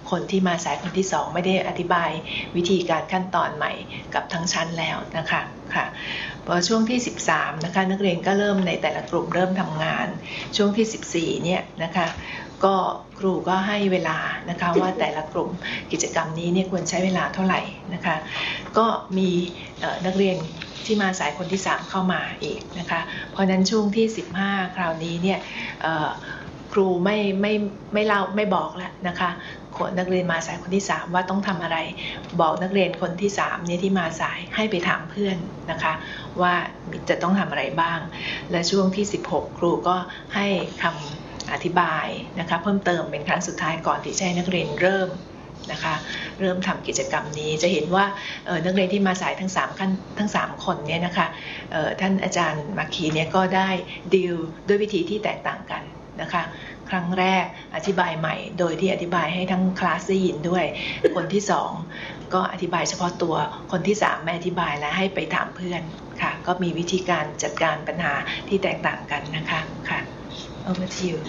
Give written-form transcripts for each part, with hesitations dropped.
คนที่มาสายคนที่2ไม่ได้อธิบายวิธีการขั้นตอนใหม่กับทั้งชั้นแล้วนะคะค่ะพอช่วงที่13นะคะนักเรียนก็เริ่มในแต่ละกลุ่มเริ่มทำงานช่วงที่14เนี่ยนะคะก็ครูก็ให้เวลานะคะว่าแต่ละกลุ่มกิจกรรมนี้เนี่ยควรใช้เวลาเท่าไหร่นะคะก็มีนักเรียนที่มาสายคนที่3เข้ามาอีกนะคะเพราะนั้นช่วงที่15คราวนี้เนี่ยครูไม่เล่าไม่บอกแล้วนะคะนักเรียนมาสายคนที่3ว่าต้องทำอะไรบอกนักเรียนคนที่3เนี่ยที่มาสายให้ไปถามเพื่อนนะคะว่าจะต้องทำอะไรบ้างและช่วงที่16ครูก็ให้คำอธิบายนะคะเพิ่มเติมเป็นครั้งสุดท้ายก่อนที่จะให้นักเรียนเริ่มนะคะเริ่มทำกิจกรรมนี้จะเห็นว่านักเรียนที่มาสายทั้ง3คนเนี่ยนะคะท่านอาจารย์มาคีเนี่ยก็ได้ดีลด้วยวิธีที่แตกต่างกันนะคะครั้งแรกอธิบายใหม่โดยที่อธิบายให้ทั้งคลาสได้ยินด้วยคนที่2ก็อธิบายเฉพาะตัวคนที่3ไม่อธิบายและให้ไปถามเพื่อนค่ะก็มีวิธีการจัดการปัญหาที่แตกต่างกันนะคะค่ะ Over to you.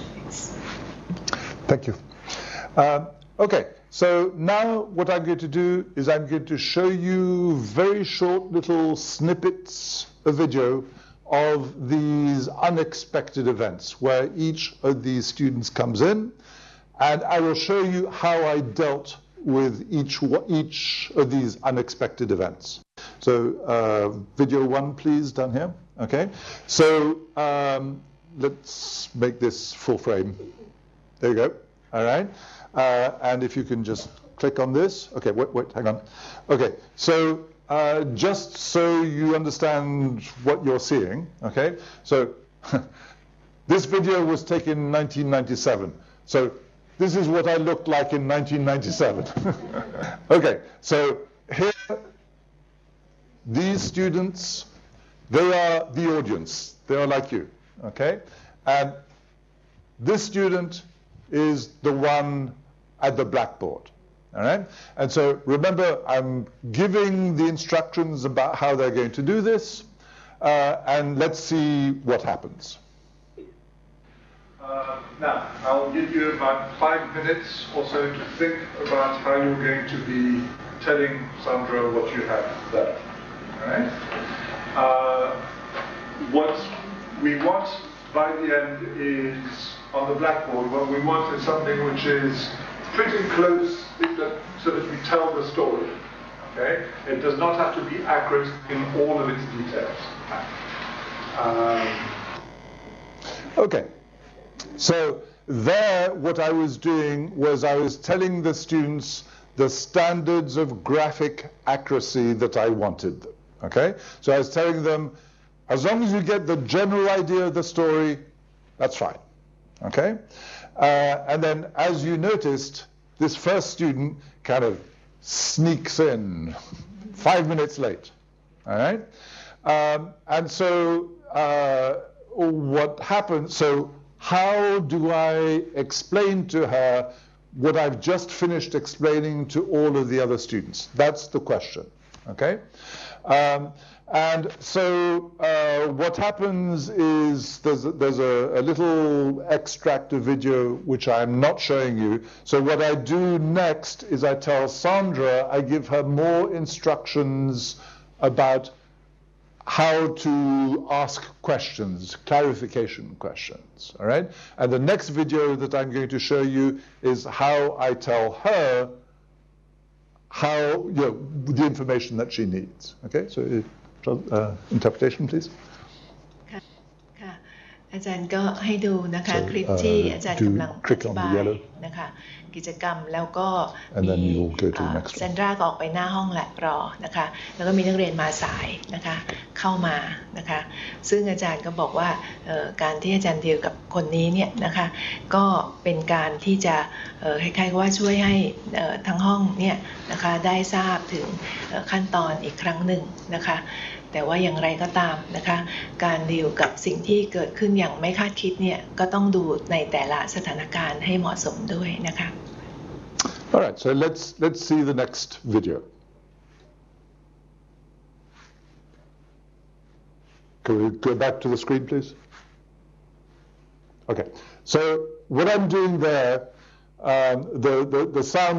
Thank you. Okay, so now what I'm going to do is I'm going to show you very short little snippets of video of these unexpected events where each of these students comes in, and I will show you how I dealt with each of these unexpected events. So video 1 please, down here. Okay, so let's make this full frame. There you go. All right, and if you can just click on this. Okay, wait, hang on. Okay, so just so you understand what you're seeing, okay? So this video was taken in 1997. So this is what I looked like in 1997. Okay, so here, these students, they are the audience. They are like you, okay? And this student is the one at the blackboard. All right, and so remember, I'm giving the instructions about how they're going to do this, and let's see what happens. Now, I'll give you about 5 minutes or so to think about how you're going to be telling Sandra what you have there. All right. What we want by the end is, on the blackboard, what we want is something which is pretty close so that we tell the story, okay? It does not have to be accurate in all of its details. Okay, so there what I was doing was I was telling the students the standards of graphic accuracy that I wanted them, okay? So I was telling them, as long as you get the general idea of the story, that's fine, okay? And then, as you noticed, this first student kind of sneaks in 5 minutes late, all right? And so what happens, so how do I explain to her what I've just finished explaining to all of the other students? That's the question, okay? And so what happens is there's a little extract of video which I'm not showing you. So what I do next is I tell Sandra, I give her more instructions about how to ask questions, clarification questions, all right? And the next video that I'm going to show you is how I tell her how, the information that she needs, okay? So interpretation, please. ค่ะอาจารย์ก็ให้ดูนะคะคลิปที่อาจารย์กำลังอธิบายนะคะกิจกรรมแล้วก็มีแซนดราก็ออกไปหน้าห้องแหละรอนะคะแล้วก็มีนักเรียนมาสายนะคะเข้ามานะคะซึ่งอาจารย์ก็บอกว่าการที่อาจารย์เดียวกับคนนี้เนี่ยนะคะก็เป็นการที่จะคล้ายๆว่าช่วยให้ทั้งห้องเนี่ยนะคะได้ทราบถึงขั้นตอนอีกครั้งหนึ่งนะคะแต่ว่าอย่างไรก็ตามนะคะการดีลกับสิ่งที่เกิดขึ้นอย่างไม่คาดคิดเนี่ยก็ต้องดูในแต่ละสถานการณ์ให้เหมาะสมด้วยนะคะ All right, so let's see the next video. Can we go back to the screen, please? Okay, so what I'm doing there, the sound